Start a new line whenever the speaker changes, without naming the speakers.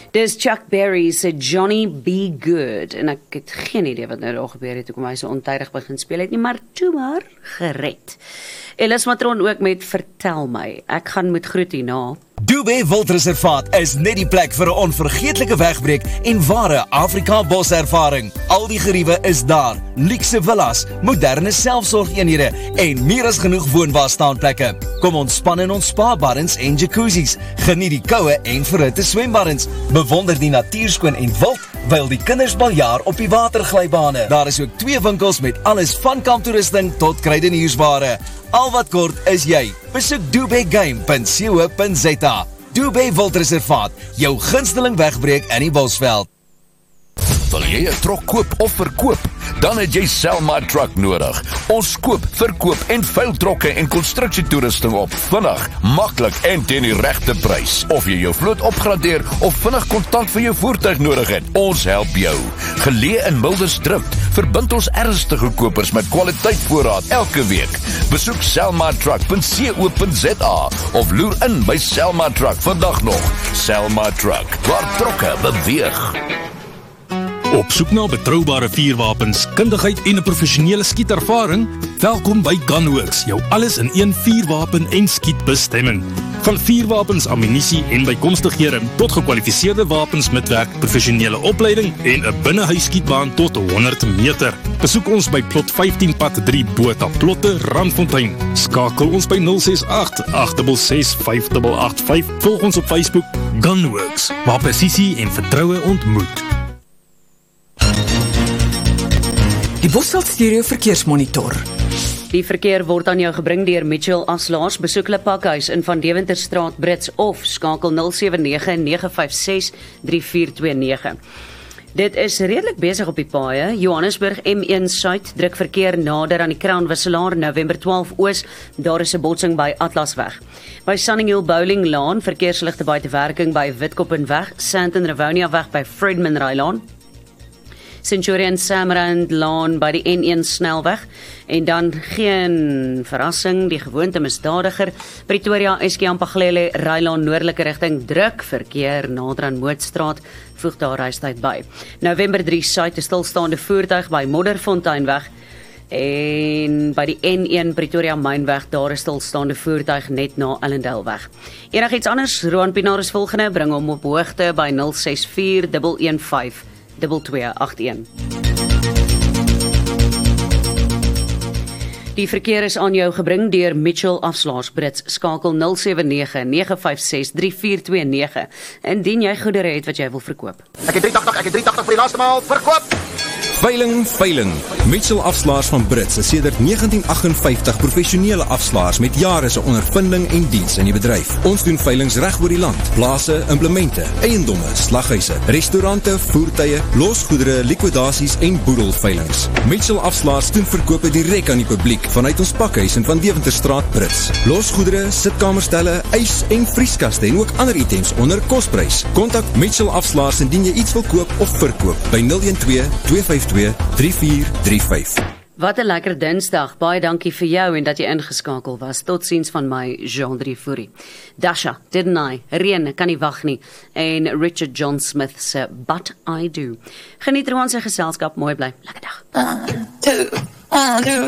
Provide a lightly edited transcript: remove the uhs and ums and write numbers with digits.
Dis Chuck Berry se Johnny Be Good, en ek het geen idee wat nou daar gebeur het, toe kom hy so ontydig begin speel het nie, maar toe maar gered. Elis Matron ook met Vertel My, ek gaan moet groet hierna.
Dubé Wildreservaat is net die plek vir 'n onvergeetlike wegbreek en ware Afrika boservaring. Al die geriewe is daar, luukse villas, moderne selfsorgeenhede en meer as genoeg woonwaarstaanplekke. Kom ontspan in ons spa-barrens en jacuzzis, geniet die koue en verhitte swembarrens, bewonder die natuurskoon en wild, wyl die kinders baljaar op die waterglybane. Daar is ook 2 winkels met alles van kamptoerusting tot kruideniersware. Al wat kort is jy. Besoek dubégame.co.za. Dubé Wildreservaat, jou gunsteling wegbreek in die Bosveld.
Wil jy 'n trok koop of verkoop? Dan het jy Selma Truck nodig. Ons koop, verkoop en veil trokke en konstruksietoerusting op. Vinnig, maklik en teen die regte prys. Of jy jou vloot opgradeer of vinnig kontant vir jou voertuig nodig het, ons help jou. Geleë in Mildersdrift, verbind ons ernstige kopers met kwaliteitvoorraad elke week. Besoek selmatruck.co.za of loer in by Selma Truck vandag nog. Selma Truck, waar trokke beweeg.
Op soek na betroubare vuurwapens, kundigheid en 'n professionele skietervaring? Welkom by Gunworks, jou alles in een vuurwapen en skietbestemming. Van vuurwapens, ammunisie en bykomstighede tot gekwalifiseerde wapensmitwerk, professionele opleiding en 'n binnehuisskietbaan tot 100 meter. Besoek ons by plot 15 pad 3 Botha Plotte, Randfontein. Skakel ons by 068 866 5885. Volg ons op Facebook Gunworks, waar presisie en vertroue ontmoet.
Die Bosveld Stereo Verkeersmonitor.
Die verkeer word aan jou gebring deur Mitchell Afslaers. Besoek hulle pakhuis in Van Deventerstraat Brits of skakel 079-956-3429. Dit is redelik besig op die paaie. Johannesburg M1 Suid druk verkeer nader aan die Crown Wisselaar, November 12 Oos. Daar is 'n botsing by Atlasweg. By Sunninghill Bowling Laan, verkeersligte buite werking by Witkopenweg, Sandton Rivonia weg by Fredman Rylaan. Centurion Samrand Laan by die N1 snelweg, en dan geen verrassing, die gewoonte misdadiger, Pretoria Eskiampaglele Rylaan noordelike rigting druk verkeer nader aan Mootstraat, voeg daar reistyd by. November 3 Suid 'n stilstaande voertuig by Modderfonteinweg, en by die N1 Pretoria Mynweg daar is stilstaande voertuig net na Ellendaleweg. Enigiets anders, Roan Pinaar is volgende, bring hom op hoogte by 064 115 2281. Die verkeer is aan jou gebring deur Mitchell Afslaers Brits. Skakel 079-956-3429 indien jy goedere het wat jy wil verkoop.
Ek het 380 vir die laaste maal verkoop.
Veiling. Mitchell Afslaers van Brits is sedert 1958 professionele afslaers met jare se ondervinding en diens in die bedryf. Ons doen veilings reg oor die land. Plase, implemente, eiendomme, slaghuise, restaurante, voertuie, losgoedere, likwidasies en boedelveilings. Mitchell Afslaers doen verkope direk aan die publiek vanuit ons pakhuis in Van Deventerstraat Brits. Losgoedere, sitkamerstelle, ys en vrieskaste en ook ander items onder kosprys. Kontak Mitchell Afslaers indien jy iets wil koop of verkoop by 012-252-3435.
Wat 'n lekker Dinsdag. Baie dankie vir jou en dat jy ingeskakel was. Totsiens van my, Jean-Drie Fourie. Dasha, Didn't I, Reën, kan nie wag nie, en Richard John Smith se But I Do. Geniet Roan se geselskap, mooi bly. Lekker dag.
1, 2, 1, 2.